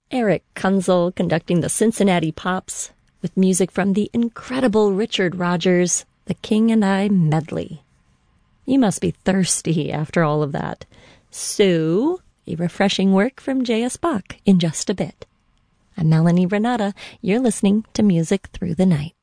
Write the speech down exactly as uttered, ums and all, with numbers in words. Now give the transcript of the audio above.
Eric Kunzel conducting the Cincinnati Pops with music from the incredible Richard Rodgers, The King and I Medley. You must be thirsty after all of that. So, a refreshing work from J S. Bach in just a bit. I'm Melanie Renata. You're listening to Music Through the Night.